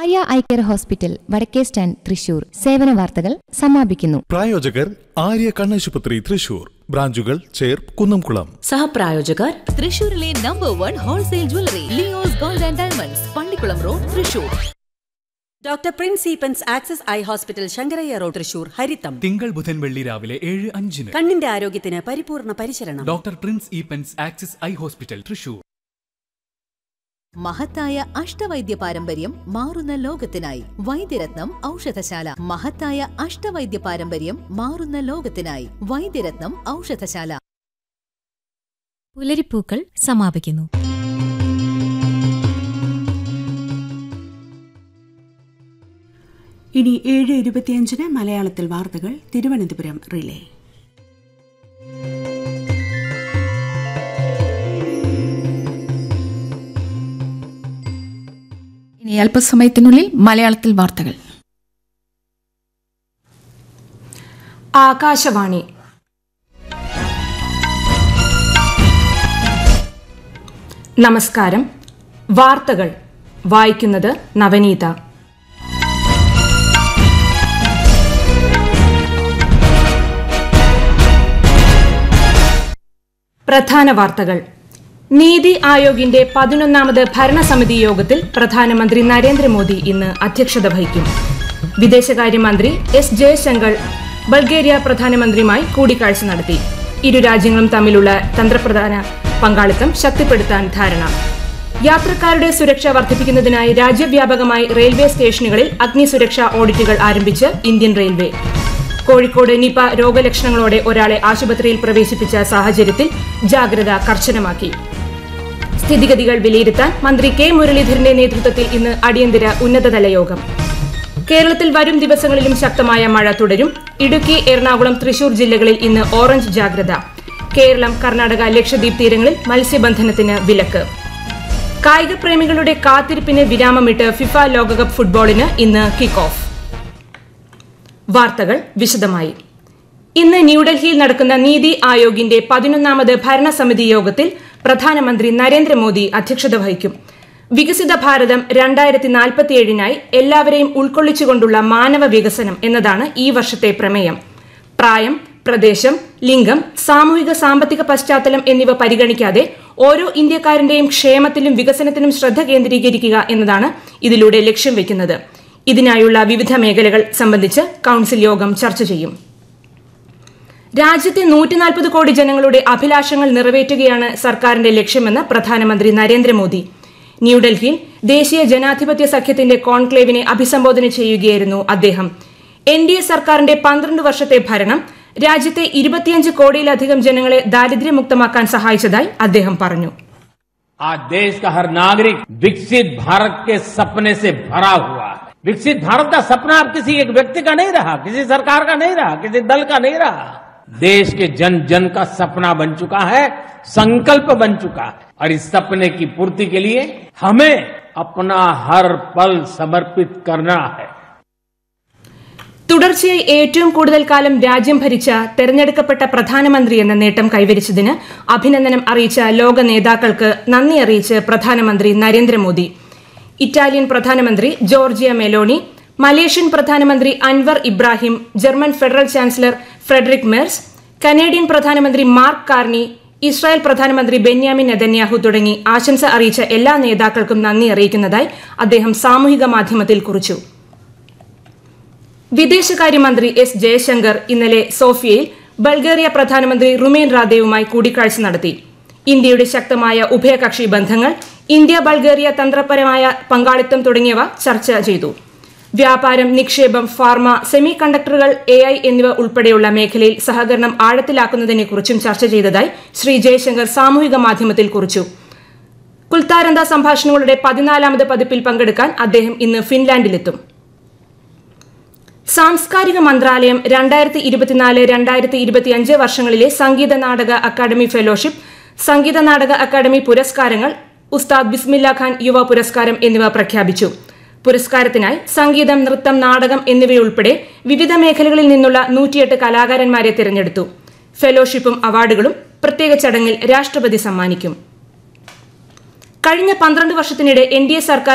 Arya eye care hospital വടക്കേ stand Thrissur സേവന വാർത്തകൾ സമാപിക്കുന്നു. പ്രായോജകർ ആര്യ കണ്ണാശുപത്രി തൃശൂർ, ബ്രാഞ്ചുകൾ ചേർപ്പ് കുന്നംകുളം. സഹപ്രായോജകർ തൃശൂരിലെ number 1 wholesale jewellery Leo's gold and diamonds, Pallikkulam road, Thrissur. Doctor Prince Eappen's access eye hospital, Sankaraiah road, Thrissur. ഹരിതം തിങ്കൾ ബുധൻ വെള്ളി രാവിലെ 7:05. കണ്ണിന്റെ ആരോഗ്യത്തിന് പരിപൂർണ പരിചരണം. Doctor Prince Eappen's access eye hospital, Thrissur. മഹത്തായ അഷ്ടവൈദ്യ പാരമ്പര്യം മാറുന്ന ലോകത്തിനായി വൈദ്യരത്നം ഔഷധശാല. മഹത്തായ അഷ്ടവൈദ്യ പാരമ്പര്യം മാറുന്ന ലോകത്തിനായി വൈദ്യരത്നം ഔഷധശാല. പുലരിപ്പൂക്കൾ സമാപിക്കുന്നു. ഇനി 7:25 മലയാളത്തിൽ വാർത്തകൾ തിരുവനന്തപുരം റിലേ. ഇനി അല്പസമയത്തിനുള്ളിൽ മലയാളത്തിൽ വാർത്തകൾ. ആകാശവാണി. നമസ്കാരം. വാർത്തകൾ വായിക്കുന്നത് നവനീത. പ്രധാന വാർത്തകൾ. നീതി ആയോഗിന്റെ 11ാമത് ഭരണസമിതി യോഗത്തിൽ പ്രധാനമന്ത്രി നരേന്ദ്രമോദി ഇന്ന് അധ്യക്ഷത വഹിക്കും. വിദേശകാര്യമന്ത്രി എസ് ജയശങ്കർ ബൾഗേറിയ പ്രധാനമന്ത്രിയുമായി കൂടിക്കാഴ്ച നടത്തി. ഇരു രാജ്യങ്ങളും തമ്മിലുള്ള തന്ത്രപ്രധാന പങ്കാളിത്തം ശക്തിപ്പെടുത്താൻ ധാരണ. യാത്രക്കാരുടെ സുരക്ഷ വർദ്ധിപ്പിക്കുന്നതിനായി രാജ്യവ്യാപകമായി റെയിൽവേ സ്റ്റേഷനുകളിൽ അഗ്നിസുരക്ഷാ ഓഡിറ്റുകൾ ആരംഭിച്ച് ഇന്ത്യൻ റെയിൽവേ. കോഴിക്കോട് നിപ രോഗലക്ഷണങ്ങളോടെ ഒരാളെ ആശുപത്രിയിൽ പ്രവേശിപ്പിച്ച സാഹചര്യത്തിൽ ജാഗ്രത കർശനമാക്കി. സ്ഥിതിഗതികൾ വിലയിരുത്താൻ മന്ത്രി കെ മുരളീധരന്റെ നേതൃത്വത്തിൽ ഇന്ന് അടിയന്തര ഉന്നതതല യോഗം. കേരളത്തിൽ വരും ദിവസങ്ങളിലും ശക്തമായ മഴ തുടരും. ഇടുക്കി, എറണാകുളം, തൃശൂർ ജില്ലകളിൽ ഇന്ന് ഓറഞ്ച് ജാഗ്രത. കേരളം, കർണാടക, ലക്ഷദ്വീപ് തീരങ്ങളിൽ മത്സ്യബന്ധനത്തിന് വിലക്ക്. കായിക പ്രേമികളുടെ കാത്തിരിപ്പിന് വിരാമമിട്ട് ഫിഫ ലോകകപ്പ് ഫുട്ബോളിന് ഇന്ന് കിക്ക് ഓഫ്. വാർത്തകൾ വിശദമായി. ഇന്ന് ന്യൂഡൽഹിയിൽ നടക്കുന്ന നീതി ആയോഗിന്റെ 11ാമത് ഭരണസമിതി യോഗത്തിൽ പ്രധാനമന്ത്രി നരേന്ദ്രമോദി അധ്യക്ഷത വഹിക്കും. വികസിത ഭാരതം 2047നായി എല്ലാവരെയും ഉൾക്കൊള്ളിച്ചുകൊണ്ടുള്ള മാനവ വികസനം എന്നതാണ് ഈ വർഷത്തെ പ്രമേയം. പ്രായം, പ്രദേശം, ലിംഗം, സാമൂഹിക സാമ്പത്തിക പശ്ചാത്തലം എന്നിവ പരിഗണിക്കാതെ ഓരോ ഇന്ത്യക്കാരന്റെയും ക്ഷേമത്തിലും വികസനത്തിലും ശ്രദ്ധ കേന്ദ്രീകരിക്കുക എന്നതാണ് ഇതിലൂടെ ലക്ഷ്യം വെക്കുന്നത്. ഇതിനായുള്ള വിവിധ മേഖലകൾ സംബന്ധിച്ച് കൌൺസിൽ യോഗം ചർച്ച ചെയ്യും. രാജ്യത്തെ 140 കോടി ജനങ്ങളുടെ അഭിലാഷങ്ങൾ നിറവേറ്റുകയാണ് സർക്കാരിന്റെ ലക്ഷ്യമെന്ന് പ്രധാനമന്ത്രി നരേന്ദ്രമോദി. ന്യൂഡൽഹിയിൽ ദേശീയ ജനാധിപത്യ സഖ്യത്തിന്റെ കോൺക്ലേവിനെ അഭിസംബോധന ചെയ്യുകയായിരുന്നു അദ്ദേഹം. NDA സർക്കാരിന്റെ 12 വർഷത്തെ ഭരണം രാജ്യത്തെ 25 കോടിയിലധികം ജനങ്ങളെ ദാരിദ്ര്യമുക്തമാക്കാൻ സഹായിച്ചതായി അദ്ദേഹം പറഞ്ഞു. आज देश का हर नागरिक विकसित भारत के सपने से भरा हुआ है. विकसित भारत का सपना अब किसी एक व्यक्ति का नहीं रहा, किसी सरकार का नहीं रहा, किसी दल का नहीं रहा. देश के जन जन का सपना बन चुका है, संकल्प बन चुका है. और इस सपने की पूर्ति के लिए हमें अपना हर पल समर्पित करना है. തുടർച്ചയായി ഏറ്റവും കൂടുതൽ കാലം രാജ്യം ഭരിച്ച തെരഞ്ഞെടുക്കപ്പെട്ട പ്രധാനമന്ത്രി എന്ന നേട്ടം കൈവരിച്ചതിന് അഭിനന്ദനം അറിയിച്ച ലോക നേതാക്കൾക്ക് നന്ദി അറിയിച്ച് പ്രധാനമന്ത്രി നരേന്ദ്രമോദി. ഇറ്റാലിയൻ പ്രധാനമന്ത്രി ജോർജിയ മെലോണി, മലേഷ്യൻ പ്രധാനമന്ത്രി Anwar Ibrahim, German federal chancellor Frederick Merz, Canadian പ്രധാനമന്ത്രി മാർക്ക് കാർണി, ഇസ്രായേൽ പ്രധാനമന്ത്രി ബെന്യാമിൻ നെതന്യാഹു തുടങ്ങി ആശംസ അറിയിച്ച എല്ലാ നേതാക്കൾക്കും നന്ദി അറിയിക്കുന്നതായി അദ്ദേഹം സാമൂഹിക മാധ്യമത്തിൽ കുറിച്ചു. വിദേശകാര്യമന്ത്രി എസ് ജയശങ്കർ ഇന്നലെ സോഫിയയിൽ ബൾഗേറിയ പ്രധാനമന്ത്രി റുമേൻ റാദേവുമായി കൂടിക്കാഴ്ച നടത്തി. ഇന്ത്യയുടെ ശക്തമായ ഉഭയകക്ഷി ബന്ധങ്ങൾ, ഇന്ത്യ ബൾഗേറിയ തന്ത്രപരമായ പങ്കാളിത്തം തുടങ്ങിയവ ചർച്ച ചെയ്തു. വ്യാപാരം, നിക്ഷേപം, ഫാർമ, സെമി കണ്ടക്ടറുകൾ, AI എന്നിവ ഉൾപ്പെടെയുള്ള മേഖലയിൽ സഹകരണം ആഴത്തിലാക്കുന്നതിനെക്കുറിച്ചും ചർച്ച ചെയ്തതായി ശ്രീ ജയശങ്കർ സാമൂഹിക മാധ്യമത്തിൽ കുറിച്ചു. കുൽത്താരന്ത സംഭാഷണങ്ങളുടെ 14ാമത് പതിപ്പിൽ പങ്കെടുക്കാൻ അദ്ദേഹം ഇന്ന് ഫിൻലാൻഡിലെത്തും. സാംസ്കാരിക മന്ത്രാലയം 2024-2025 വർഷങ്ങളിലെ Sangeetha Nataka academy fellowship, Sangeetha Nataka academy പുരസ്കാരങ്ങൾ, ഉസ്താദ് ബിസ്മില്ല ഖാൻ യുവ പുരസ്കാരം എന്നിവ പ്രഖ്യാപിച്ചു. പുരസ്കാരത്തിനായി സംഗീതം, നൃത്തം, നാടകം എന്നിവയുൾപ്പെടെ വിവിധ മേഖലകളിൽ നിന്നുള്ള 108 കലാകാരന്മാരെ തിരഞ്ഞെടുത്തു. ഫെലോഷിപ്പും അവാർഡുകളും പ്രത്യേക ചടങ്ങിൽ രാഷ്ട്രപതി സമ്മാനിക്കും. കഴിഞ്ഞ 12 വർഷത്തിനിടെ NDA സർക്കാർ